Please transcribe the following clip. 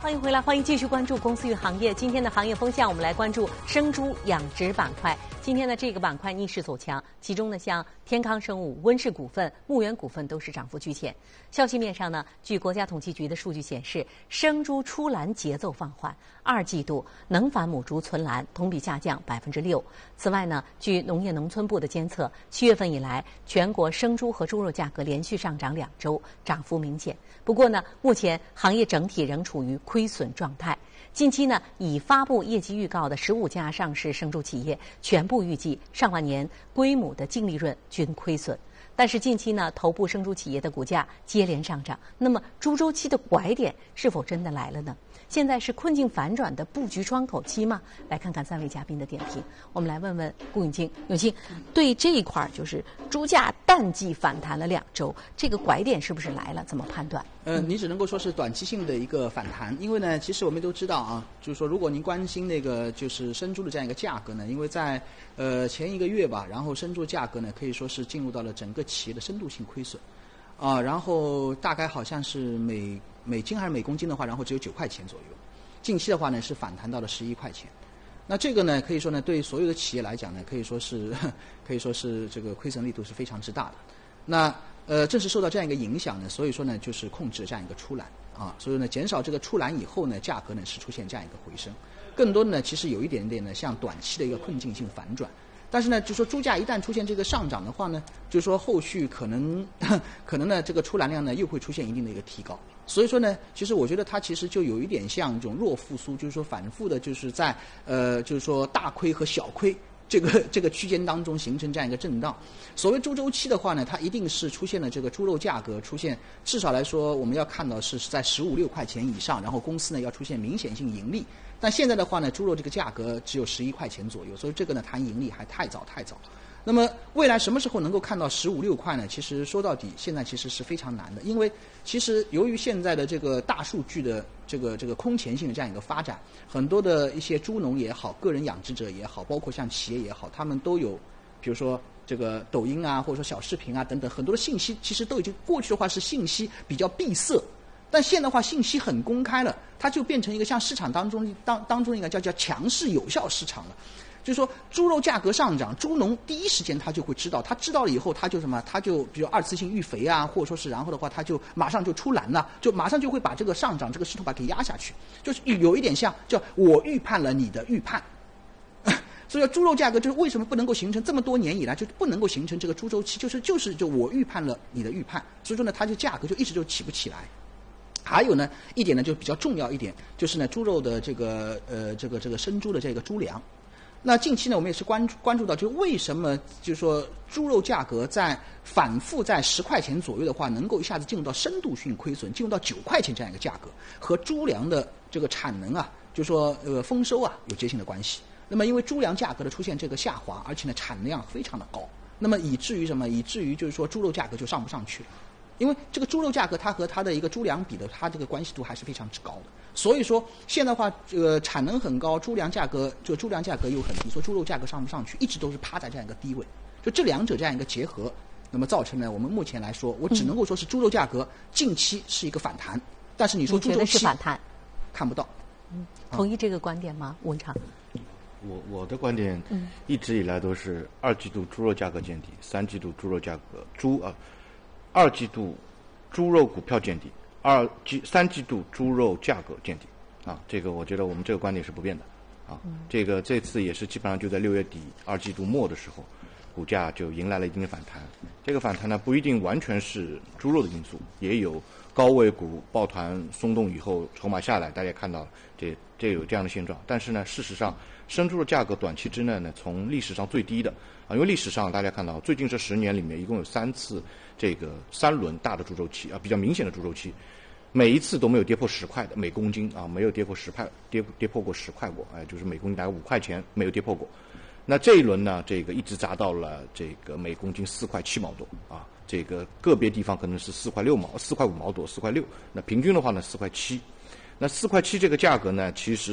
欢迎回来，欢迎继续关注公司与行业。今天的行业风向，我们来关注生猪养殖板块。今天的这个板块逆势走强，其中呢，像天康生物、温氏股份、牧原股份都是涨幅居前。消息面上呢，据国家统计局的数据显示，生猪出栏节奏放缓，2季度能繁母猪存栏同比下降6%。此外呢，据农业农村部的监测，7月份以来，全国生猪和猪肉价格连续上涨2周，涨幅明显。不过呢，目前行业整体仍处于亏损状态。近期呢，已发布业绩预告的15家上市生猪企业，全部预计上半年归母的净利润均亏损。但是近期呢，头部生猪企业的股价接连上涨，那么猪周期的拐点是否真的来了呢？现在是困境反转的布局窗口期吗？来看看3位嘉宾的点评。我们来问问顾永清，永清对这一块就是猪价淡季反弹了2周，这个拐点是不是来了？怎么判断？ 你只能够说是短期性的一个反弹，因为呢，其实我们都知道啊，就是说，如果您关心那个就是生猪的这样一个价格呢，因为在前1个月吧，然后生猪价格呢可以说是进入到了整个企业的深度性亏损，然后大概好像是每斤还是每公斤的话，然后只有9块钱左右，近期的话呢是反弹到了11块钱。那这个呢，可以说呢，对所有的企业来讲呢，可以说是这个亏损力度是非常之大的。那正是受到这样一个影响呢，所以说呢，就是控制这样一个出栏啊，所以呢，减少这个出栏以后呢，价格呢是出现这样一个回升。更多的呢，其实有一点点呢，像短期的一个困境性反转。但是呢，就说猪价一旦出现这个上涨的话呢，就说后续可能呢，这个出栏量呢又会出现一定的一个提高。所以说呢，其实我觉得它其实就有一点像这种弱复苏，就是说反复的，就是在就是说大亏和小亏这个区间当中形成这样一个震荡。所谓猪周期的话呢，它一定是出现了这个猪肉价格出现，至少来说我们要看到是在15、16块钱以上，然后公司呢要出现明显性盈利。但现在的话呢，猪肉这个价格只有11块钱左右，所以这个呢谈盈利还太早。那么未来什么时候能够看到15、16块呢？其实说到底，现在其实是非常难的，因为其实由于现在的这个大数据的这个空前性的这样一个发展，很多的一些猪农也好，个人养殖者也好，包括像企业也好，他们都有，比如说这个抖音啊，或者说小视频啊等等，很多的信息其实都已经过去的话是信息比较闭塞。但现在的话，信息很公开了，它就变成一个像市场当中一个叫强势有效市场了。就是说，猪肉价格上涨，猪农第一时间他就会知道，他知道了以后，他就什么，他就比如2次性育肥啊，或者说是然后的话，他就马上就出栏了，就马上就会把这个上涨这个势头把它给压下去，就是有一点像叫我预判了你的预判。所以猪肉价格就是为什么不能够形成这么多年以来就不能够形成这个猪周期，就我预判了你的预判，所以说呢，它就价格就一直就起不起来。还有呢一点呢就比较重要一点，就是呢猪肉的这个生猪的这个猪粮。那近期呢我们也是关注到，就是为什么就是说猪肉价格在反复在10块钱左右的话，能够一下子进入到深度性亏损，进入到9块钱这样一个价格，和猪粮的这个产能啊，就是说丰收啊有接近的关系。那么因为猪粮价格的出现这个下滑，而且呢产量非常的高，那么以至于什么？以至于就是说猪肉价格就上不上去了。因为这个猪肉价格它和它的一个猪粮比的，它这个关系度还是非常之高的。所以说现在的话，产能很高，猪粮价格又很低，所以猪肉价格上不上去，一直都是趴在这样一个低位。就这两者这样一个结合，那么造成呢，我们目前来说，我只能够说是猪肉价格近期是一个反弹，但是你说猪周期是反弹， 看不到。 同意这个观点吗？文昌。 我的观点一直以来都是2季度猪肉价格见底，3季度猪肉价格2季度猪肉股票见底，3季度猪肉价格见底啊，这个我觉得我们这个观点是不变的啊。这次也是基本上就在6月底2季度末的时候，股价就迎来了一定的反弹。这个反弹呢不一定完全是猪肉的因素，也有高位股抱团松动以后筹码下来，大家看到这有这样的现状。但是呢，事实上生猪的价格短期之内呢，从历史上最低的因为历史上大家看到最近这10年里面一共有3次3轮大的猪周期比较明显的猪周期，每一次都没有跌破10块的每公斤没有跌破10块，跌破过10块过，就是每公斤大概5块钱没有跌破过。那这一轮呢，一直砸到了每公斤4块7毛多个别地方可能是4块6毛、4块5毛多、4块6，那平均的话呢4块7。那4块7这个价格呢，其实